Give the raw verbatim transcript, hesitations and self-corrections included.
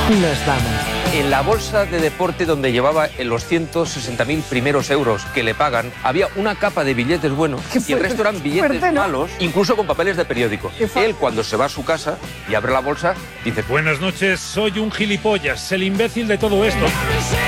nos vamos. En la bolsa de deporte donde llevaba los ciento sesenta mil primeros euros que le pagan, había una capa de billetes buenos y el resto eran billetes fuerte, ¿no? malos, incluso con papeles de periódico. Qué fuerte. Él, cuando se va a su casa y abre la bolsa, dice: Buenas noches, soy un gilipollas, el imbécil de todo esto.